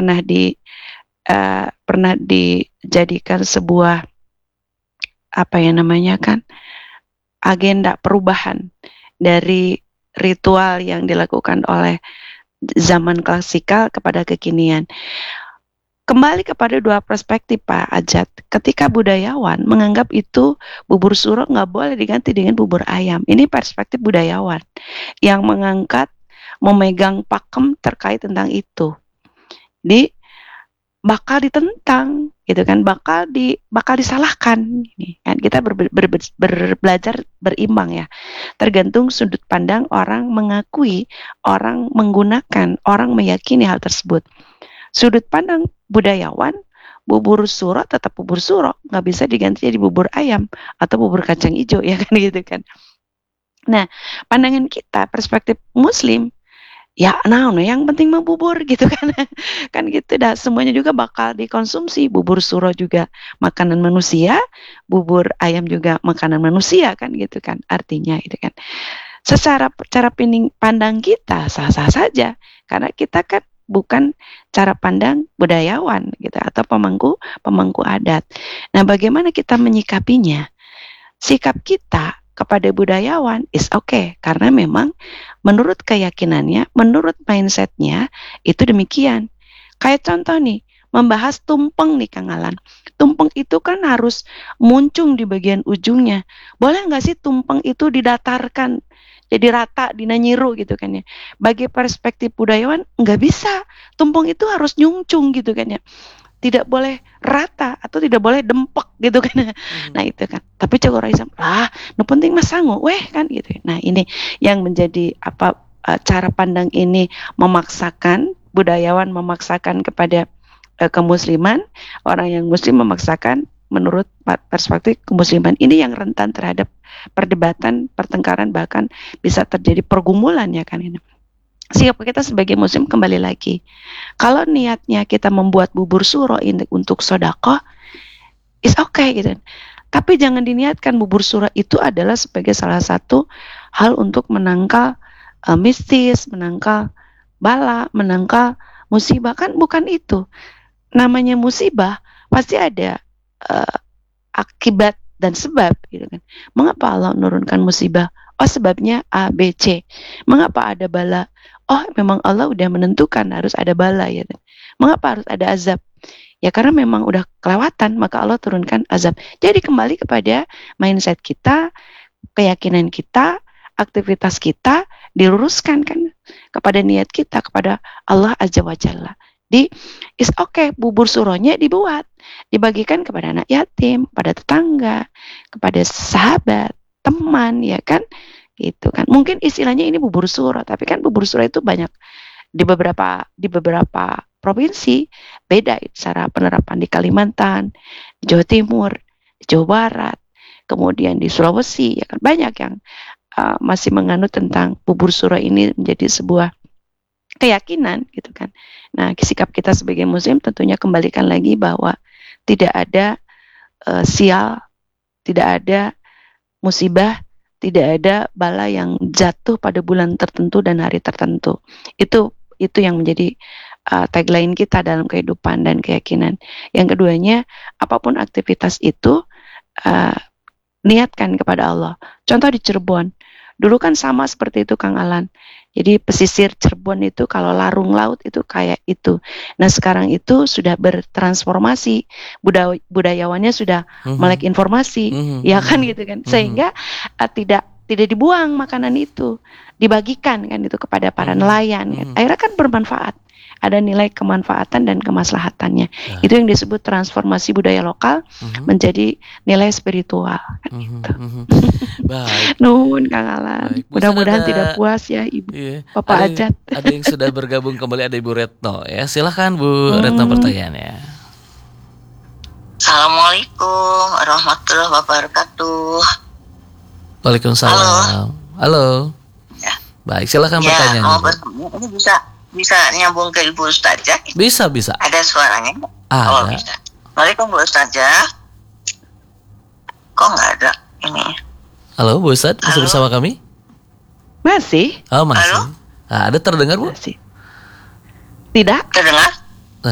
pernah dijadikan sebuah agenda perubahan dari ritual yang dilakukan oleh zaman klasikal kepada kekinian. Kembali kepada dua perspektif Pak Ajat. Ketika budayawan menganggap itu bubur suro nggak boleh diganti dengan bubur ayam. Ini perspektif budayawan yang memegang pakem terkait tentang itu. Bakal ditentang, gitu kan? Bakal disalahkan. Ini kan kita belajar berimbang ya. Tergantung sudut pandang orang mengakui, orang menggunakan, orang meyakini hal tersebut. Sudut pandang budayawan, bubur suro tetap bubur suro, nggak bisa diganti jadi bubur ayam atau bubur kacang hijau ya kan gitu kan. Nah, pandangan kita perspektif Muslim, ya yang penting mah bubur gitu kan. Kan gitu dah, semuanya juga bakal dikonsumsi. Bubur suro juga makanan manusia, bubur ayam juga makanan manusia kan gitu kan. Artinya gitu kan. Secara cara pandang kita sah-sah saja karena kita kan bukan cara pandang budayawan gitu atau pemangku adat. Nah, bagaimana kita menyikapinya? Sikap kita kepada budayawan is okay karena memang menurut keyakinannya, menurut mindsetnya itu demikian. Kayak contoh nih, membahas tumpeng nih Kang Alan. Tumpeng itu kan harus muncung di bagian ujungnya. Boleh nggak sih tumpeng itu didatarkan? Jadi rata, dinanyiru gitu kan ya. Bagi perspektif budayawan, nggak bisa. Tumpeng itu harus nyungcung gitu kan ya. Tidak boleh rata atau tidak boleh dempek gitu kan. Nah itu kan. Tapi cakor Islam, nu penting mas sangu, kan gitu. Nah ini yang menjadi cara pandang ini memaksakan, budayawan memaksakan kepada kemusliman, orang yang muslim memaksakan menurut perspektif kemusliman. Ini yang rentan terhadap perdebatan, pertengkaran, bahkan bisa terjadi pergumulan ya kan ini. Sikap kita sebagai muslim kembali lagi. Kalau niatnya kita membuat bubur suro ini untuk sedekah, is okay gitu. Tapi jangan diniatkan bubur suro itu adalah sebagai salah satu hal untuk menangkal mistis, menangkal bala, menangkal musibah, kan bukan itu. Namanya musibah pasti ada akibat dan sebab gitu kan. Mengapa Allah menurunkan musibah? Oh sebabnya A, B, C. Mengapa ada bala? Oh memang Allah udah menentukan harus ada bala ya. Mengapa harus ada azab? Ya karena memang udah kelewatan maka Allah turunkan azab. Jadi kembali kepada mindset kita, keyakinan kita, aktivitas kita diluruskan kan kepada niat kita kepada Allah Azza wa Jalla. Is okay, bubur suronya dibuat, dibagikan kepada anak yatim, pada tetangga, kepada sahabat, teman, ya kan, gitu kan. Mungkin istilahnya ini bubur suro, tapi kan bubur suro itu banyak di beberapa provinsi beda cara penerapan di Kalimantan, di Jawa Timur, di Jawa Barat, kemudian di Sulawesi, ya kan banyak yang masih menganut tentang bubur suro ini menjadi sebuah keyakinan gitu kan. Nah, sikap kita sebagai muslim tentunya kembalikan lagi bahwa tidak ada sial, tidak ada musibah, tidak ada bala yang jatuh pada bulan tertentu dan hari tertentu. Itu yang menjadi tagline kita dalam kehidupan dan keyakinan. Yang keduanya, apapun aktivitas itu niatkan kepada Allah. Contoh di Cirebon, dulu kan sama seperti itu Kang Alan. Jadi pesisir Cirebon itu kalau larung laut itu kayak itu. Nah sekarang itu sudah bertransformasi, budayawannya sudah melek informasi, ya kan gitu kan. Sehingga tidak dibuang makanan itu, dibagikan kan itu kepada para nelayan. Kan. Akhirnya kan bermanfaat. Ada nilai kemanfaatan dan kemaslahatannya. Itu yang disebut transformasi budaya lokal menjadi nilai spiritual. Kan gitu. Baik. Nuhun Kang Alan. Mudah-mudahan tidak puas ya Ibu. Iya. Bapak Ajat. Ada yang sudah bergabung kembali, ada Ibu Retno ya. Silakan Bu Retno pertanyaannya. Assalamualaikum warahmatullahi wabarakatuh. Waalaikumsalam. Halo. Ya. Baik, silakan pertanyaannya. Ini bisa nyambung ke Ibu Ustazah? Bisa. Ada suaranya? Ada. Oh, bisa. Waalaikumsalam Bu Ustazah. Kok nggak ada ini? Halo Bu Ustaz, masih bersama kami? Masih. Oh masih. Halo? Ada terdengar Bu? Masih. Tidak. Terdengar?